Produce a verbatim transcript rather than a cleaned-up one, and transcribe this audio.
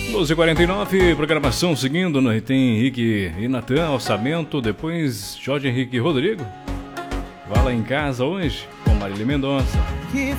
doze e quarenta e nove, programação seguindo, né? Tem Henrique e Natan, orçamento, depois Jorge Henrique e Rodrigo. Vá lá em casa hoje com Marília Mendonça.